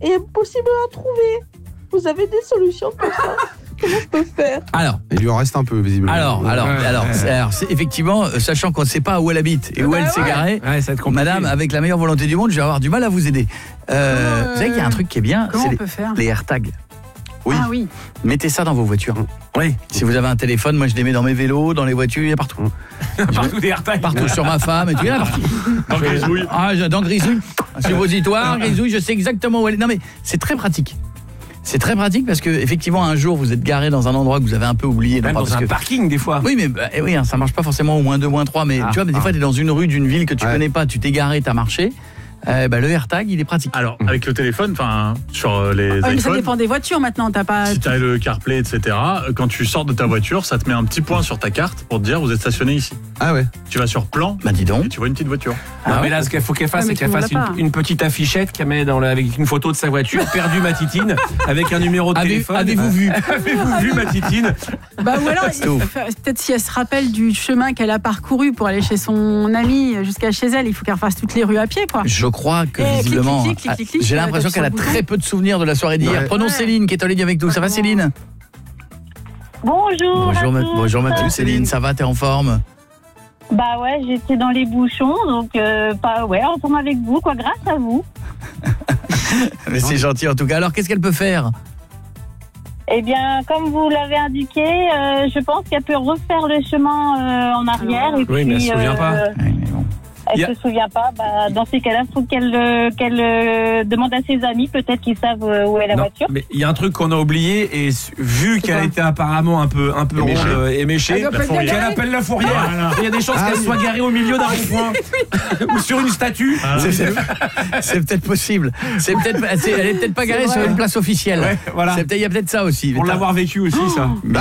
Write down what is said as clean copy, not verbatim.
est impossible à trouver. Vous avez des solutions pour ça? Comment je peux faire? Alors, il lui en reste un peu visiblement. Alors, c'est effectivement, sachant qu'on ne sait pas où elle habite et où elle s'est garée, ça va être compliqué. Madame, avec la meilleure volonté du monde, je vais avoir du mal à vous aider. Vous savez qu'il y a un truc qui est bien, Comment c'est on peut faire? les AirTags. Oui. Ah oui. Mettez ça dans vos voitures. Oui. Si vous avez un téléphone, moi je les mets dans mes vélos, dans les voitures, il y a partout. Partout des AirTags. Partout sur ma femme et tout, il y en a partout. Dans Grisouille. Ah, dans Grisouille. Suppositoire, Grisouille, je sais exactement où elle est. Non mais c'est très pratique. C'est très pratique parce que effectivement un jour vous êtes garé dans un endroit que vous avez un peu oublié. Même dans un parking des fois. Oui mais oui, ça marche pas forcément au -2, -3 mais tu vois mais des fois tu es dans une rue d'une ville que tu connais pas, tu t'es garé, tu as marché. Le AirTag, il est pratique. Alors, avec le téléphone, enfin, sur les mais ça iPhones, dépend des voitures maintenant, t'as pas... si tu as le CarPlay, etc., quand tu sors de ta voiture, ça te met un petit point sur ta carte pour te dire vous êtes stationné ici. Ah ouais. Tu vas sur plan, dis donc. et tu vois une petite voiture. Non, mais là, ce qu'il faut qu'elle fasse, Ah, mais c'est qu'elle tout le fasse monde l'a pas. une petite affichette qu'elle met avec une photo de sa voiture, perdu ma titine, avec un numéro de téléphone. Avez-vous vu? Avez-vous vu ma titine? Ou alors, peut-être si elle se rappelle du chemin qu'elle a parcouru pour aller chez son amie jusqu'à chez elle, il faut qu'elle refasse toutes les rues à pied, quoi. Je crois que visiblement, clic, j'ai l'impression qu'elle a très peu de souvenirs de la soirée d'hier. Prenons Céline qui est en ligne avec nous. Ça va Céline? Bonjour. Bonjour ma petite Céline, ça va, t'es en forme? Bah ouais, j'étais dans les bouchons, donc en forme avec vous, quoi, grâce à vous. Mais c'est gentil en tout cas. Alors qu'est-ce qu'elle peut faire? Eh bien, comme vous l'avez indiqué, je pense qu'elle peut refaire le chemin en arrière. Et Oui, mais elle se souvient pas. Elle se souvient pas. Dans ces cas-là, il faut qu'elle demande à ses amis, peut-être qu'ils savent où est la voiture. Mais il y a un truc qu'on a oublié, et vu qu'elle était apparemment un peu ronde, éméchée, qu'elle appelle la fourrière. Voilà. Il y a des chances qu'elle soit garée au milieu d'un rond-point ou sur une statue. C'est peut-être possible. Elle est peut-être pas garée sur une place officielle. Ouais, voilà. Il y a peut-être ça aussi. Pour l'avoir vécu aussi, ça.